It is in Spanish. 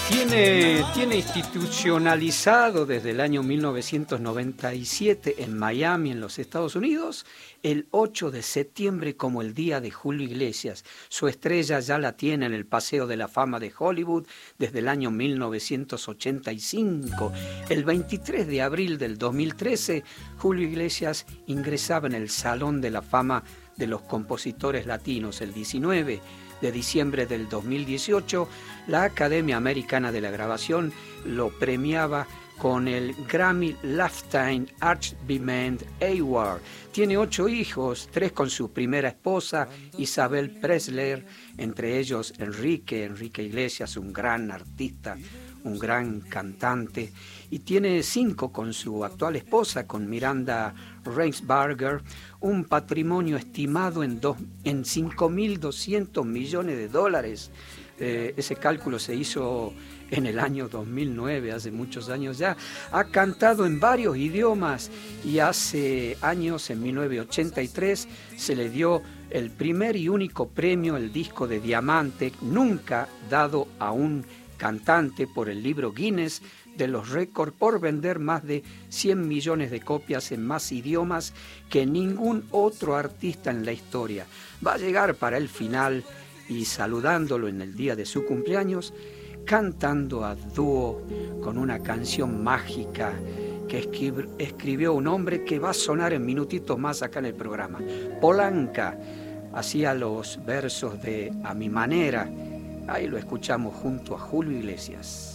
Tiene institucionalizado desde el año 1997 en Miami, en los Estados Unidos, el 8 de septiembre como el día de Julio Iglesias. Su estrella ya la tiene en el Paseo de la Fama de Hollywood desde el año 1985. El 23 de abril del 2013, Julio Iglesias ingresaba en el Salón de la Fama de los Compositores Latinos. El 19 de diciembre del 2018, la Academia Americana de la Grabación lo premiaba con el Grammy Lifetime Achievement Award. Tiene 8 hijos, 3 con su primera esposa, Isabel Presley, entre ellos Enrique Iglesias, un gran artista, un gran cantante, y tiene 5 con su actual esposa, con Miranda Reinsberger, un patrimonio estimado en 5.200 millones de dólares. Ese cálculo se hizo en el año 2009, hace muchos años ya. Ha cantado en varios idiomas y hace años, en 1983, se le dio el primer y único premio, el disco de diamante, nunca dado a un cantante por el libro Guinness de los récords, por vender más de 100 millones de copias en más idiomas que ningún otro artista en la historia. Va a llegar para el final y saludándolo en el día de su cumpleaños, cantando a dúo con una canción mágica que escribió un hombre que va a sonar en minutitos más acá en el programa. Polanca hacía los versos de A mi manera. Ahí lo escuchamos junto a Julio Iglesias.